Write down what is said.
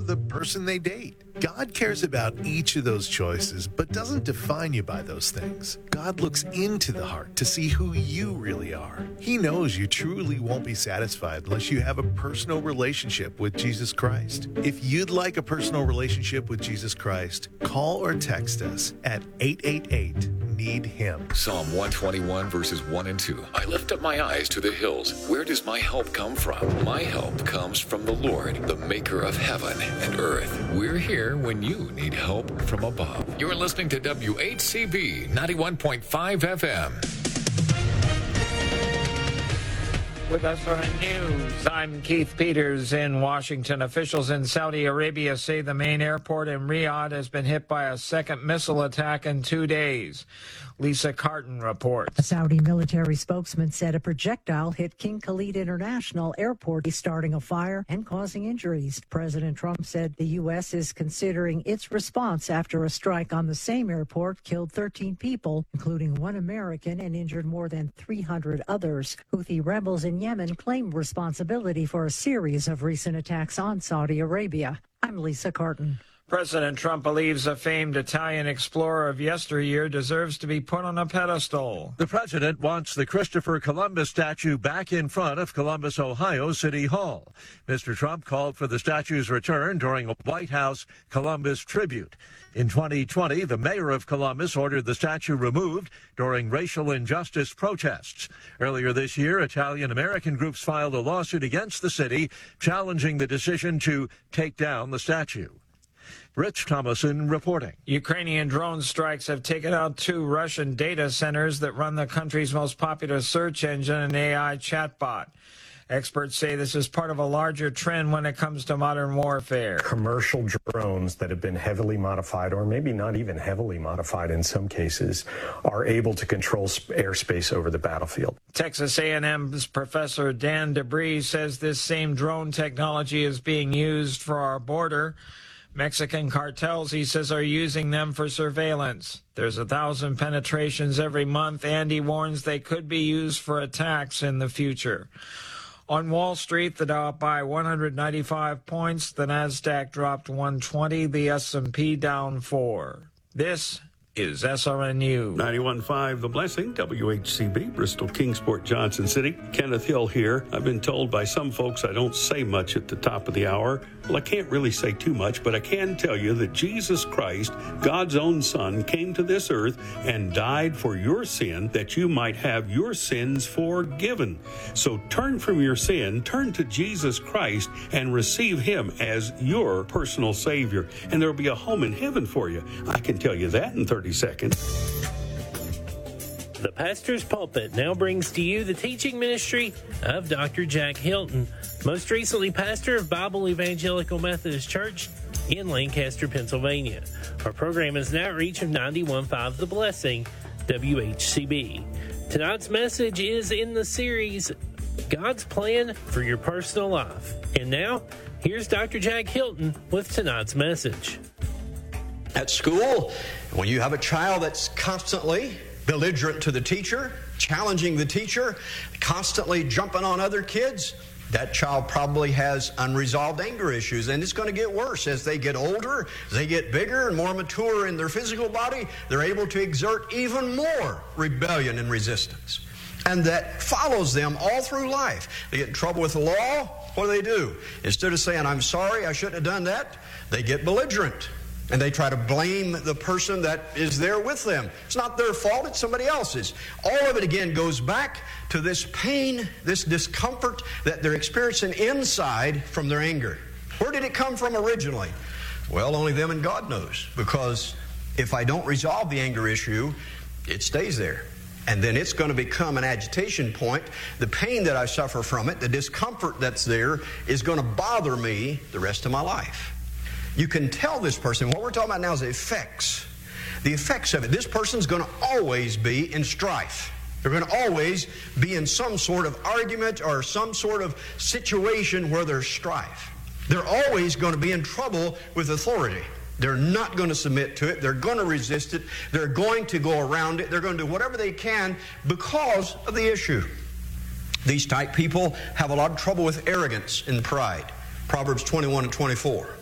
the person they date. God cares about each of those choices, but doesn't define you by those things. God looks into the heart to see who you really are. He knows you truly won't be satisfied unless you have a personal relationship with Jesus Christ. If you'd like a personal relationship with Jesus Christ, call or text us at 888-NEED-HIM. Psalm 121 verses 1 and 2. I lift up my eyes to the hills. Where does my help come from? My help comes from the Lord, the maker of heaven and earth. We're here when you need help from above. You're listening to WHCB 91.5 FM. With us on news, I'm Keith Peters in Washington. Officials in Saudi Arabia say the main airport in Riyadh has been hit by a second missile attack in 2 days. Lisa Carton reports. A Saudi military spokesman said a projectile hit King Khalid International Airport, starting a fire and causing injuries. President Trump said the U.S. is considering its response after a strike on the same airport killed 13 people, including one American, and injured more than 300 others. Houthi rebels in Yemen claim responsibility for a series of recent attacks on Saudi Arabia. I'm Lisa Carton. President Trump believes a famed Italian explorer of yesteryear deserves to be put on a pedestal. The president wants the Christopher Columbus statue back in front of Columbus, Ohio City Hall. Mr. Trump called for the statue's return during a White House Columbus tribute. In 2020, the mayor of Columbus ordered the statue removed during racial injustice protests. Earlier this year, Italian-American groups filed a lawsuit against the city, challenging the decision to take down the statue. Rich Thomason reporting. Ukrainian drone strikes have taken out 2 Russian data centers that run the country's most popular search engine and AI chatbot. Experts say this is part of a larger trend when it comes to modern warfare. Commercial drones that have been heavily modified, or maybe not even heavily modified in some cases, are able to control airspace over the battlefield. Texas A&M's Professor Dan DeBree says this same drone technology is being used for our border. Mexican cartels, he says, are using them for surveillance. There's 1,000 penetrations every month, and he warns they could be used for attacks in the future. On Wall Street, the Dow up by 195 points, the Nasdaq dropped 120, the S&P down 4. This is SRN News. 91.5 The Blessing, WHCB, Bristol, Kingsport, Johnson City. Kenneth Hill here. I've been told by some folks I don't say much at the top of the hour. Well, I can't really say too much, but I can tell you that Jesus Christ, God's own Son, came to this earth and died for your sin, that you might have your sins forgiven. So turn from your sin, turn to Jesus Christ, and receive Him as your personal Savior. And there will be a home in heaven for you. I can tell you that in 30 seconds. The Pastor's Pulpit now brings to you the teaching ministry of Dr. Jack Hilton, most recently pastor of Bible Evangelical Methodist Church in Lancaster, Pennsylvania. Our program is an outreach of 91.5 The Blessing, WHCB. Tonight's message is in the series, God's Plan for Your Personal Life. And now, here's Dr. Jack Hilton with tonight's message. At school, when you have a child that's constantly belligerent to the teacher, challenging the teacher, constantly jumping on other kids, that child probably has unresolved anger issues, and it's going to get worse as they get older, as they get bigger and more mature in their physical body. They're able to exert even more rebellion and resistance, and that follows them all through life. They get in trouble with the law. What do? Instead of saying, I'm sorry, I shouldn't have done that, they get belligerent. And they try to blame the person that is there with them. It's not their fault, it's somebody else's. All of it, again, goes back to this pain, this discomfort that they're experiencing inside from their anger. Where did it come from originally? Well, only them and God knows. Because if I don't resolve the anger issue, it stays there. And then it's going to become an agitation point. The pain that I suffer from it, the discomfort that's there, is going to bother me the rest of my life. You can tell this person, what we're talking about now is the effects. The effects of it. This person's going to always be in strife. They're going to always be in some sort of argument or some sort of situation where there's strife. They're always going to be in trouble with authority. They're not going to submit to it. They're going to resist it. They're going to go around it. They're going to do whatever they can because of the issue. These type people have a lot of trouble with arrogance and pride. Proverbs 21 and 24.